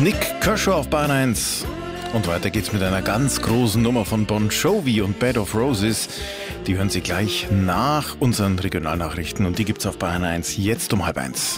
Nick Kershaw auf Bayern 1. Und weiter geht's mit einer ganz großen Nummer von Bon Jovi und Bed of Roses. Die hören Sie gleich nach unseren Regionalnachrichten und die gibt's auf Bayern 1 jetzt um 12:30.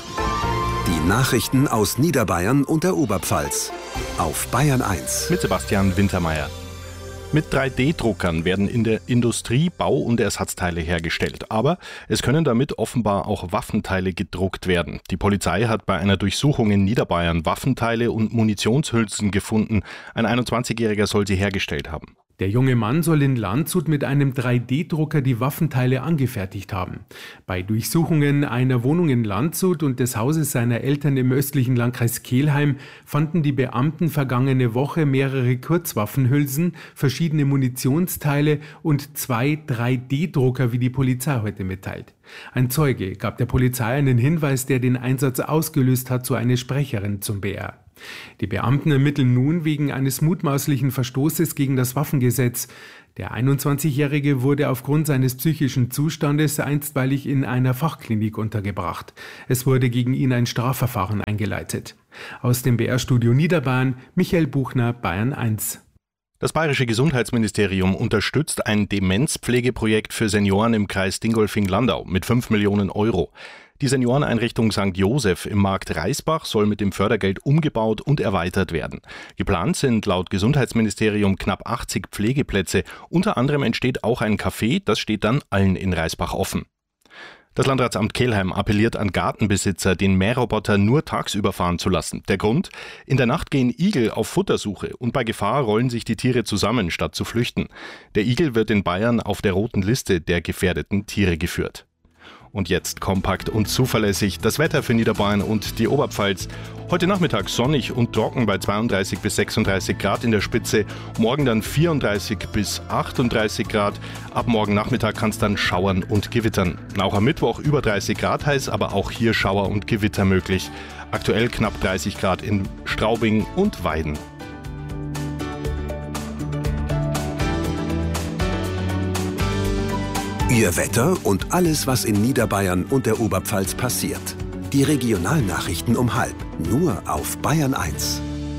Die Nachrichten aus Niederbayern und der Oberpfalz auf Bayern 1. Mit Sebastian Wintermeyer. Mit 3D-Druckern werden in der Industrie Bau- und Ersatzteile hergestellt. Aber es können damit offenbar auch Waffenteile gedruckt werden. Die Polizei hat bei einer Durchsuchung in Niederbayern Waffenteile und Munitionshülsen gefunden. Ein 21-Jähriger soll sie hergestellt haben. Der junge Mann soll in Landshut mit einem 3D-Drucker die Waffenteile angefertigt haben. Bei Durchsuchungen einer Wohnung in Landshut und des Hauses seiner Eltern im östlichen Landkreis Kelheim fanden die Beamten vergangene Woche mehrere Kurzwaffenhülsen, verschiedene Munitionsteile und 2 3D-Drucker, wie die Polizei heute mitteilt. Ein Zeuge gab der Polizei einen Hinweis, der den Einsatz ausgelöst hat, so eine Sprecherin zum BR. Die Beamten ermitteln nun wegen eines mutmaßlichen Verstoßes gegen das Waffengesetz. Der 21-Jährige wurde aufgrund seines psychischen Zustandes einstweilig in einer Fachklinik untergebracht. Es wurde gegen ihn ein Strafverfahren eingeleitet. Aus dem BR-Studio Niederbayern, Michael Buchner, Bayern 1. Das Bayerische Gesundheitsministerium unterstützt ein Demenzpflegeprojekt für Senioren im Kreis Dingolfing-Landau mit 5 Millionen Euro. Die Senioreneinrichtung St. Joseph im Markt Reisbach soll mit dem Fördergeld umgebaut und erweitert werden. Geplant sind laut Gesundheitsministerium knapp 80 Pflegeplätze. Unter anderem entsteht auch ein Café, das steht dann allen in Reisbach offen. Das Landratsamt Kelheim appelliert an Gartenbesitzer, den Mähroboter nur tagsüber fahren zu lassen. Der Grund? In der Nacht gehen Igel auf Futtersuche und bei Gefahr rollen sich die Tiere zusammen, statt zu flüchten. Der Igel wird in Bayern auf der roten Liste der gefährdeten Tiere geführt. Und jetzt kompakt und zuverlässig das Wetter für Niederbayern und die Oberpfalz. Heute Nachmittag sonnig und trocken bei 32 bis 36 Grad in der Spitze. Morgen dann 34 bis 38 Grad. Ab morgen Nachmittag kann es dann schauern und gewittern. Auch am Mittwoch über 30 Grad heiß, aber auch hier Schauer und Gewitter möglich. Aktuell knapp 30 Grad in Straubing und Weiden. Ihr Wetter und alles, was in Niederbayern und der Oberpfalz passiert. Die Regionalnachrichten um 12:30, nur auf Bayern 1.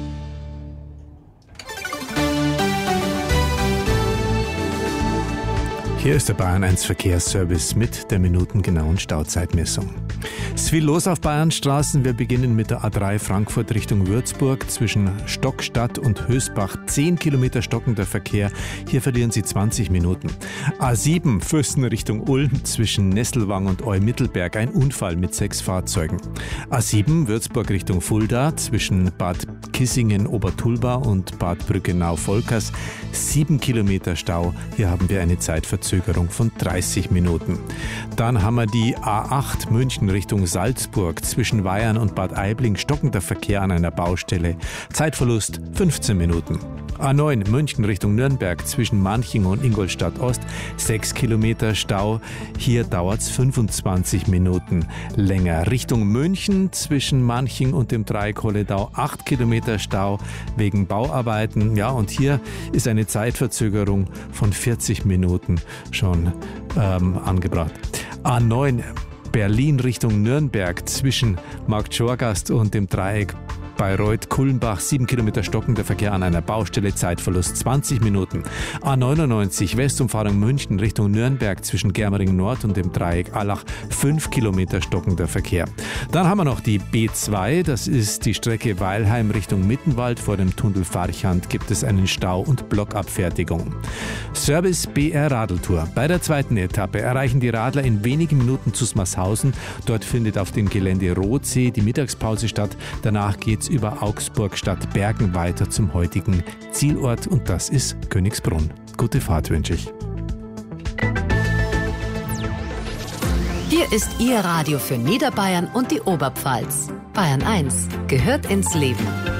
Hier ist der Bayern 1 Verkehrsservice mit der minutengenauen Stauzeitmessung. Es ist viel los auf Bayernstraßen. Wir beginnen mit der A3 Frankfurt Richtung Würzburg zwischen Stockstadt und Hösbach. 10 Kilometer stockender Verkehr. Hier verlieren Sie 20 Minuten. A7 Fürsten Richtung Ulm zwischen Nesselwang und Eumittelberg. Ein Unfall mit 6 Fahrzeugen. A7 Würzburg Richtung Fulda zwischen Bad Kissingen Obertulba und Bad Brückenau-Volkers. 7 Kilometer Stau. Hier haben wir eine Zeitverzögerung von 30 Minuten. Dann haben wir die A8 München Richtung Salzburg zwischen Weyern und Bad Aibling. Stockender Verkehr an einer Baustelle. Zeitverlust 15 Minuten. A9 München Richtung Nürnberg zwischen Manching und Ingolstadt Ost. 6 Kilometer Stau. Hier dauert es 25 Minuten länger. Richtung München zwischen Manching und dem Dreieck Holledau. 8 Kilometer Stau wegen Bauarbeiten. Ja, und hier ist eine Zeitverzögerung von 40 Minuten schon angebracht. A9 Berlin Richtung Nürnberg zwischen Marktschorgast und dem Dreieck Bayreuth-Kulmbach, 7 Kilometer stockender Verkehr an einer Baustelle, Zeitverlust 20 Minuten. A99 Westumfahrung München Richtung Nürnberg zwischen Germering Nord und dem Dreieck Allach, 5 Kilometer stockender Verkehr. Dann haben wir noch die B2, das ist die Strecke Weilheim Richtung Mittenwald. Vor dem Tunnel Farchand gibt es einen Stau und Blockabfertigung. Service BR Radeltour. Bei der zweiten Etappe erreichen die Radler in wenigen Minuten Zusmarshausen. Dort findet auf dem Gelände Rothsee die Mittagspause statt. Danach geht's über Augsburg Stadt Bergen weiter zum heutigen Zielort und das ist Königsbrunn. Gute Fahrt wünsche ich. Hier ist Ihr Radio für Niederbayern und die Oberpfalz. Bayern 1 gehört ins Leben.